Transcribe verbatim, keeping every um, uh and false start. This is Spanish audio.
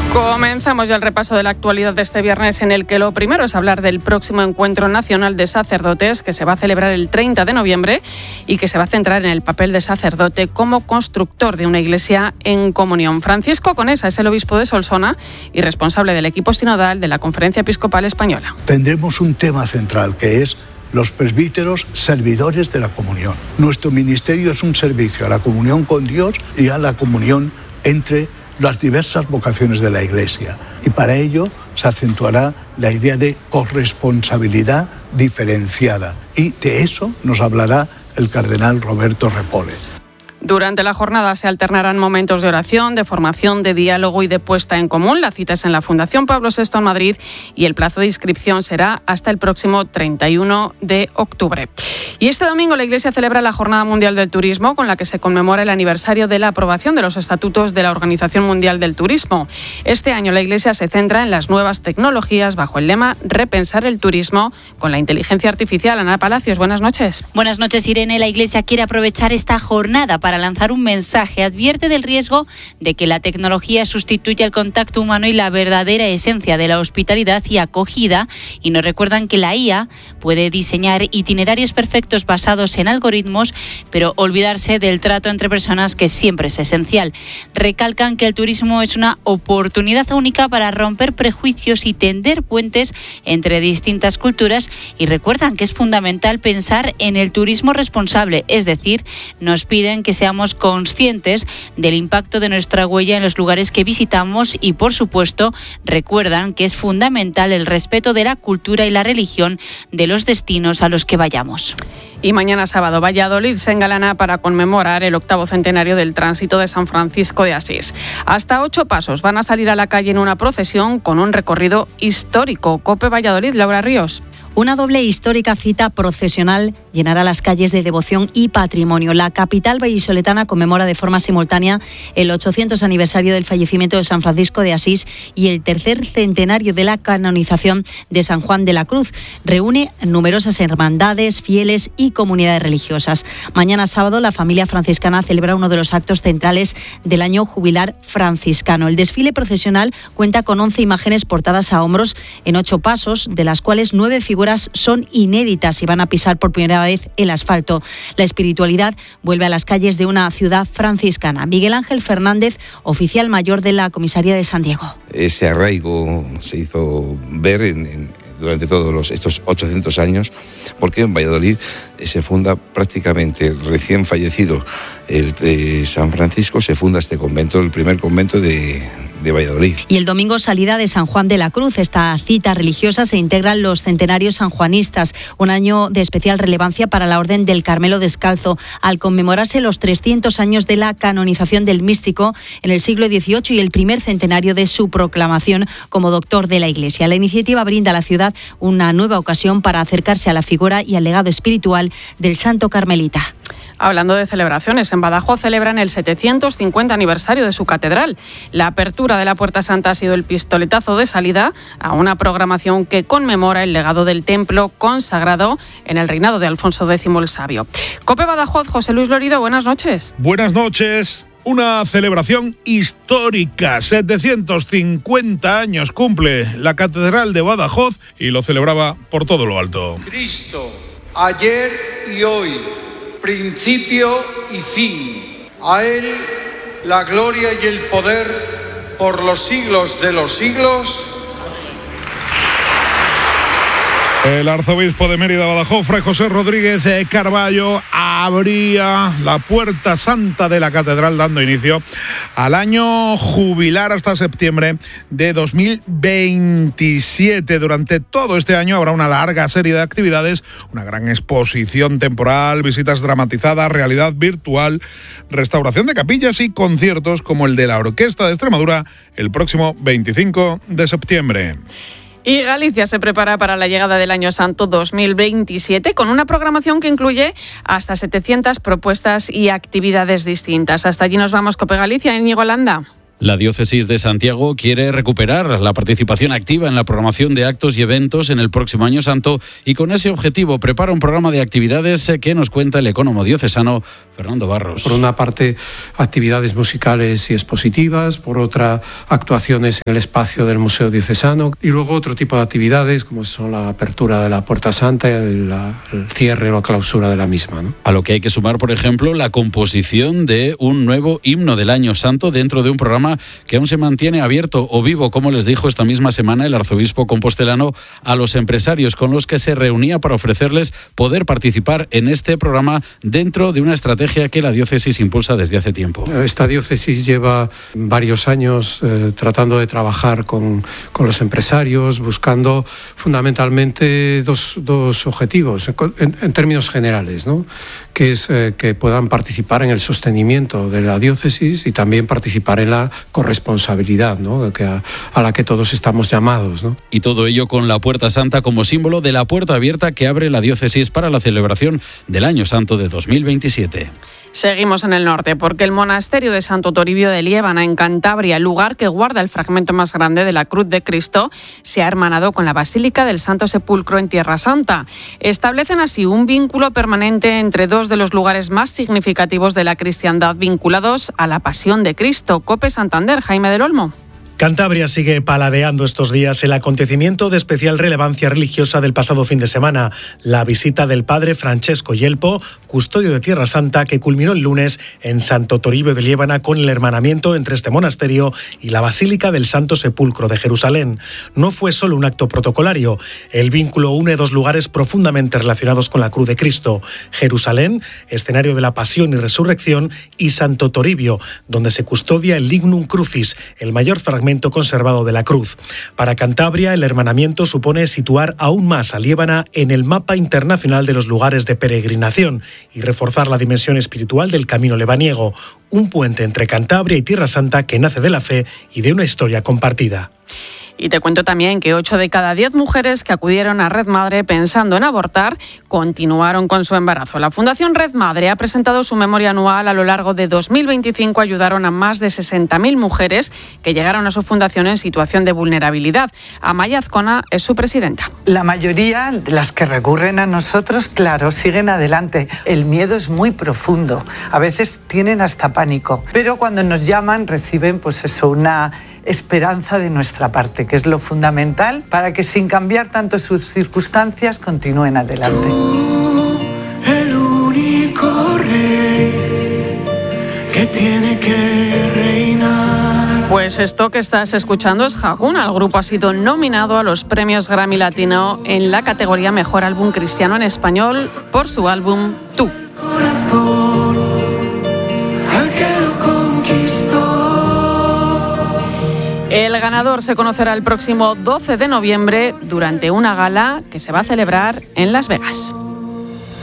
Comenzamos ya el repaso de la actualidad de este viernes, en el que lo primero es hablar del próximo Encuentro Nacional de Sacerdotes, que se va a celebrar el treinta de noviembre y que se va a centrar en el papel de sacerdote como constructor de una iglesia en comunión. Francisco Conesa es el obispo de Solsona y responsable del equipo sinodal de la Conferencia Episcopal Española. Tendremos un tema central, que es los presbíteros servidores de la comunión. Nuestro ministerio es un servicio a la comunión con Dios y a la comunión entre las diversas vocaciones de la Iglesia. Y para ello se acentuará la idea de corresponsabilidad diferenciada. Y de eso nos hablará el cardenal Roberto Repole. Durante la jornada se alternarán momentos de oración, de formación, de diálogo y de puesta en común. La cita es en la Fundación Pablo sexto en Madrid y el plazo de inscripción será hasta el próximo treinta y uno de octubre. Y este domingo la Iglesia celebra la Jornada Mundial del Turismo, con la que se conmemora el aniversario de la aprobación de los estatutos de la Organización Mundial del Turismo. Este año la Iglesia se centra en las nuevas tecnologías bajo el lema Repensar el turismo con la inteligencia artificial. Ana Palacios, buenas noches. Buenas noches, Irene. La Iglesia quiere aprovechar esta jornada para lanzar un mensaje. Advierte del riesgo de que la tecnología sustituya el contacto humano y la verdadera esencia de la hospitalidad y acogida, y nos recuerdan que la I A puede diseñar itinerarios perfectos basados en algoritmos, pero olvidarse del trato entre personas, que siempre es esencial. Recalcan que el turismo es una oportunidad única para romper prejuicios y tender puentes entre distintas culturas, y recuerdan que es fundamental pensar en el turismo responsable, es decir, nos piden que seamos conscientes del impacto de nuestra huella en los lugares que visitamos y, por supuesto, recuerdan que es fundamental el respeto de la cultura y la religión de los destinos a los que vayamos. Y mañana sábado, Valladolid se engalana para conmemorar el octavo centenario del tránsito de San Francisco de Asís. Hasta ocho pasos van a salir a la calle en una procesión con un recorrido histórico. COPE Valladolid, Laura Ríos. Una doble histórica cita procesional llenará las calles de devoción y patrimonio. La capital vallisoletana conmemora de forma simultánea el ochocientos aniversario del fallecimiento de San Francisco de Asís y el tercer centenario de la canonización de San Juan de la Cruz. Reúne numerosas hermandades, fieles y comunidades religiosas. Mañana sábado la familia franciscana celebra uno de los actos centrales del año jubilar franciscano. El desfile procesional cuenta con once imágenes portadas a hombros en ocho pasos, de las cuales nueve figuras son inéditas y van a pisar por primera vez el asfalto. La espiritualidad vuelve a las calles de una ciudad franciscana. Miguel Ángel Fernández, oficial mayor de la comisaría de San Diego. Ese arraigo se hizo ver en, en, durante todos los, estos ochocientos años, porque en Valladolid se funda prácticamente recién fallecido el de San Francisco, se funda este convento, el primer convento de de Valladolid. Y el domingo salida de San Juan de la Cruz. Esta cita religiosa se integran los centenarios sanjuanistas, un año de especial relevancia para la Orden del Carmelo Descalzo, al conmemorarse los trescientos años de la canonización del místico en el siglo dieciocho y el primer centenario de su proclamación como doctor de la Iglesia. La iniciativa brinda a la ciudad una nueva ocasión para acercarse a la figura y al legado espiritual del santo carmelita. Hablando de celebraciones, en Badajoz celebran el setecientos cincuenta aniversario de su catedral. La apertura de la Puerta Santa ha sido el pistoletazo de salida a una programación que conmemora el legado del templo consagrado en el reinado de Alfonso décimo el Sabio. COPE Badajoz, José Luis Lorido, buenas noches. Buenas noches. Una celebración histórica. setecientos cincuenta años cumple la Catedral de Badajoz y lo celebraba por todo lo alto. Cristo, ayer y hoy, principio y fin. A Él la gloria y el poder por los siglos de los siglos. El arzobispo de Mérida Badajoz, Fray José Rodríguez Carballo, abría la Puerta Santa de la Catedral, dando inicio al año jubilar hasta septiembre de dos mil veintisiete. Durante todo este año habrá una larga serie de actividades, una gran exposición temporal, visitas dramatizadas, realidad virtual, restauración de capillas y conciertos como el de la Orquesta de Extremadura el próximo veinticinco de septiembre. Y Galicia se prepara para la llegada del Año Santo dos mil veintisiete con una programación que incluye hasta setecientas propuestas y actividades distintas. Hasta allí nos vamos, COPE Galicia, Íñigo Landa. La diócesis de Santiago quiere recuperar la participación activa en la programación de actos y eventos en el próximo Año Santo y con ese objetivo prepara un programa de actividades que nos cuenta el ecónomo diocesano Fernando Barros. Por una parte, actividades musicales y expositivas, por otra, actuaciones en el espacio del Museo Diocesano y luego otro tipo de actividades como son la apertura de la Puerta Santa y la, el cierre o la clausura de la misma, ¿no? A lo que hay que sumar, por ejemplo, la composición de un nuevo himno del Año Santo dentro de un programa que aún se mantiene abierto o vivo, como les dijo esta misma semana el arzobispo compostelano a los empresarios con los que se reunía para ofrecerles poder participar en este programa dentro de una estrategia que la diócesis impulsa desde hace tiempo. Esta diócesis lleva varios años eh, tratando de trabajar con, con los empresarios, buscando fundamentalmente dos, dos objetivos en, en términos generales, ¿no? Que es eh, que puedan participar en el sostenimiento de la diócesis y también participar en la corresponsabilidad, ¿no? que a, a la que todos estamos llamados, ¿no? Y todo ello con la Puerta Santa como símbolo de la puerta abierta que abre la diócesis para la celebración del Año Santo de dos mil veintisiete. Seguimos en el norte, porque el monasterio de Santo Toribio de Liébana, en Cantabria, el lugar que guarda el fragmento más grande de la cruz de Cristo, se ha hermanado con la Basílica del Santo Sepulcro en Tierra Santa. Establecen así un vínculo permanente entre dos de los lugares más significativos de la cristiandad vinculados a la pasión de Cristo. COPE Santander, Jaime del Olmo. Cantabria sigue paladeando estos días el acontecimiento de especial relevancia religiosa del pasado fin de semana, la visita del padre Francesco Yelpo, custodio de Tierra Santa, que culminó el lunes en Santo Toribio de Liébana con el hermanamiento entre este monasterio y la Basílica del Santo Sepulcro de Jerusalén. No fue solo un acto protocolario, el vínculo une dos lugares profundamente relacionados con la cruz de Cristo: Jerusalén, escenario de la pasión y resurrección, y Santo Toribio, donde se custodia el Lignum Crucis, el mayor fragmento conservado de la cruz. Para Cantabria, el hermanamiento supone situar aún más a Liébana en el mapa internacional de los lugares de peregrinación y reforzar la dimensión espiritual del camino lebaniego, un puente entre Cantabria y Tierra Santa que nace de la fe y de una historia compartida. Y te cuento también que ocho de cada diez mujeres que acudieron a Red Madre pensando en abortar continuaron con su embarazo. La Fundación Red Madre ha presentado su memoria anual. A lo largo de dos mil veinticinco ayudaron a más de sesenta mil mujeres que llegaron a su fundación en situación de vulnerabilidad. Amaya Azcona es su presidenta. La mayoría, las que recurren a nosotros, claro, siguen adelante. El miedo es muy profundo. A veces tienen hasta pánico. Pero cuando nos llaman reciben, pues eso, una esperanza de nuestra parte, que es lo fundamental para que sin cambiar tanto sus circunstancias continúen adelante. El único rey que tiene que reinar. Pues esto que estás escuchando es Hakuna. El grupo ha sido nominado a los premios Grammy Latino en la categoría Mejor Álbum Cristiano en Español por su álbum Tú. Corazón, al que lo conquistó. El ganador se conocerá el próximo doce de noviembre durante una gala que se va a celebrar en Las Vegas.